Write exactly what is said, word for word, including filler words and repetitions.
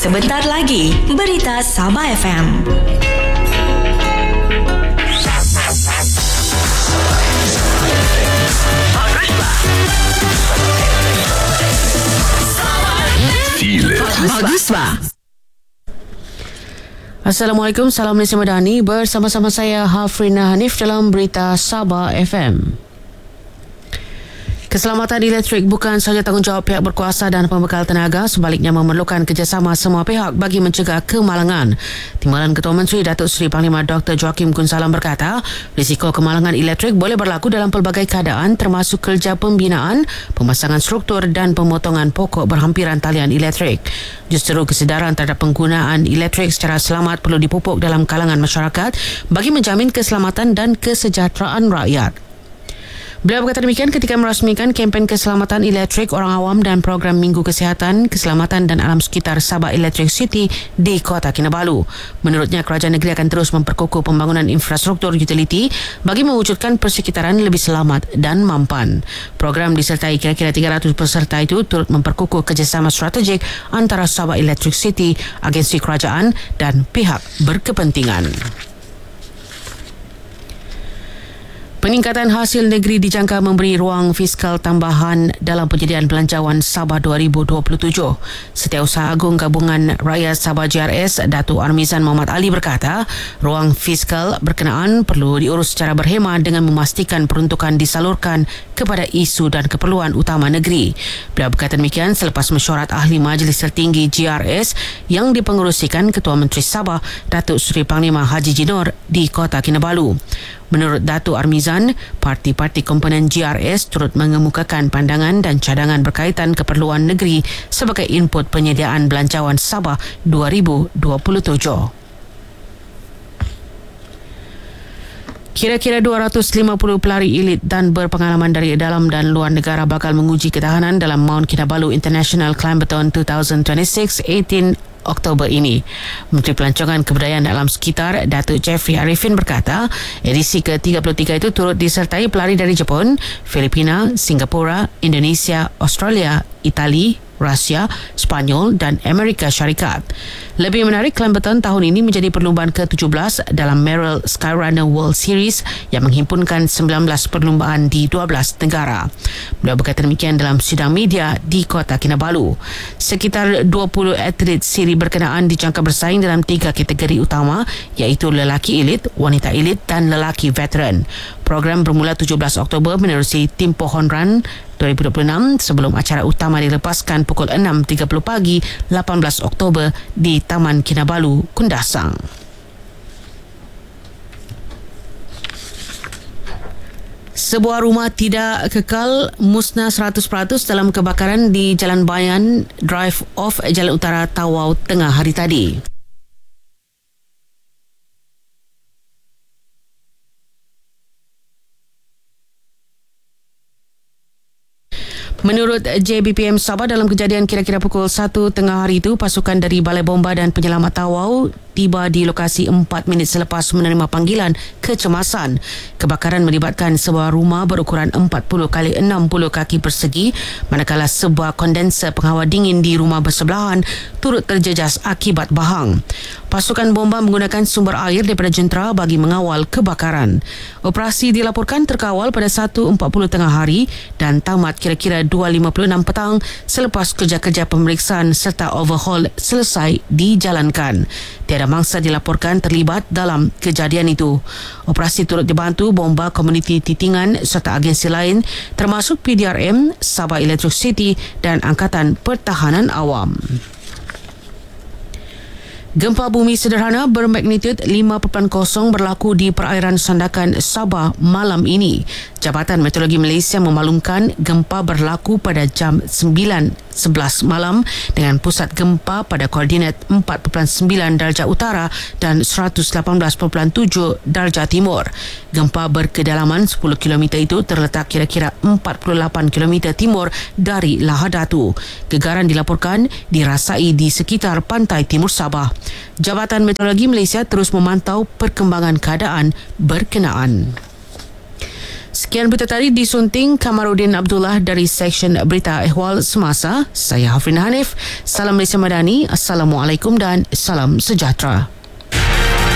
Sebentar lagi, Berita Sabah F M. Baguslah. Assalamualaikum, salam Malaysia Madani. Bersama-sama saya Hafrina Hanif dalam Berita Sabah F M. Keselamatan elektrik bukan sahaja tanggungjawab pihak berkuasa dan pembekal tenaga, sebaliknya memerlukan kerjasama semua pihak bagi mencegah kemalangan. Timbalan Ketua Menteri Datuk Seri Panglima Doktor Joaquim Gunsalam berkata, risiko kemalangan elektrik boleh berlaku dalam pelbagai keadaan termasuk kerja pembinaan, pemasangan struktur dan pemotongan pokok berhampiran talian elektrik. Justeru kesedaran terhadap penggunaan elektrik secara selamat perlu dipupuk dalam kalangan masyarakat bagi menjamin keselamatan dan kesejahteraan rakyat. Beliau berkata demikian ketika merasmikan kempen keselamatan elektrik orang awam dan program Minggu Kesihatan, Keselamatan dan Alam Sekitar Sabah Electric City di Kota Kinabalu. Menurutnya, kerajaan negeri akan terus memperkukuh pembangunan infrastruktur utiliti bagi mewujudkan persekitaran lebih selamat dan mampan. Program disertai kira-kira tiga ratus peserta itu turut memperkukuh kerjasama strategik antara Sabah Electric City, agensi kerajaan dan pihak berkepentingan. Peningkatan hasil negeri dijangka memberi ruang fiskal tambahan dalam penyediaan belanjawan Sabah dua ribu dua puluh tujuh. Setiausaha Agung Gabungan Rakyat Sabah J R S, Datuk Armizan Muhammad Ali berkata, ruang fiskal berkenaan perlu diurus secara berhemah dengan memastikan peruntukan disalurkan kepada isu dan keperluan utama negeri. Beliau berkata demikian selepas mesyuarat ahli Majlis Tertinggi J R S yang dipengerusikan Ketua Menteri Sabah, Datuk Seri Panglima Haji Jinor di Kota Kinabalu. Menurut Datuk Armizan, parti-parti komponen J R S turut mengemukakan pandangan dan cadangan berkaitan keperluan negeri sebagai input penyediaan belanjawan Sabah dua ribu dua puluh tujuh. Kira-kira dua ratus lima puluh pelari elit dan berpengalaman dari dalam dan luar negara bakal menguji ketahanan dalam Mount Kinabalu International Climbethon dua ribu dua puluh enam lapan Oktober ini. Menteri Pelancongan Kebudayaan dan Alam Sekitar Datuk Jeffrey Arifin berkata, edisi ke tiga puluh tiga itu turut disertai pelari dari Jepun, Filipina, Singapura, Indonesia, Australia, Itali, Rusia, Spanyol dan Amerika Syarikat. Lebih menarik, Climbethon tahun ini menjadi perlumbaan ke tujuh belas dalam Merrill Skyrunner World Series yang menghimpunkan sembilan belas perlumbaan di dua belas negara. Beliau berkata demikian dalam sidang media di Kota Kinabalu. Sekitar dua puluh atlet siri berkenaan dijangka bersaing dalam tiga kategori utama, iaitu lelaki elit, wanita elit dan lelaki veteran. Program bermula tujuh belas Oktober menerusi Tim Pohon Run dua ribu dua puluh enam sebelum acara utama dilepaskan pukul enam tiga puluh pagi lapan belas Oktober di Taman Kinabalu, Kundasang. Sebuah rumah tidak kekal musnah seratus peratus dalam kebakaran di Jalan Bayan Drive Off Jalan Utara Tawau tengah hari tadi. Menurut J B P M Sabah, dalam kejadian kira-kira pukul satu tengah hari itu, pasukan dari Balai Bomba dan Penyelamat Tawau tiba di lokasi empat minit selepas menerima panggilan kecemasan. Kebakaran melibatkan sebuah rumah berukuran empat puluh kali enam puluh kaki persegi, manakala sebuah kondenser penghawa dingin di rumah bersebelahan turut terjejas akibat bahang. Pasukan bomba menggunakan sumber air daripada jentera bagi mengawal kebakaran. Operasi dilaporkan terkawal pada satu empat puluh tengah hari dan tamat kira-kira dua lima puluh enam petang selepas kerja-kerja pemeriksaan serta overhaul selesai dijalankan. Tiada mangsa dilaporkan terlibat dalam kejadian itu. Operasi turut dibantu bomba komuniti Titingan serta agensi lain termasuk P D R M, Sabah Electric City dan Angkatan Pertahanan Awam. Gempa bumi sederhana bermagnitud lima perpuluhan kosong berlaku di perairan Sandakan Sabah malam ini. Jabatan Meteorologi Malaysia memaklumkan gempa berlaku pada jam sembilan sebelas malam dengan pusat gempa pada koordinat empat perpuluhan sembilan darjah utara dan seratus lapan belas perpuluhan tujuh darjah timur. Gempa berkedalaman sepuluh kilometer itu terletak kira-kira empat puluh lapan kilometer timur dari Lahadatu. Gegaran dilaporkan dirasai di sekitar pantai timur Sabah. Jabatan Meteorologi Malaysia terus memantau perkembangan keadaan berkenaan. Sekian berita tadi disunting Kamarudin Abdullah dari Seksyen Berita Ehwal Semasa. Saya Hafrin Hanif. Salam Malaysia Madani. Assalamualaikum dan salam sejahtera.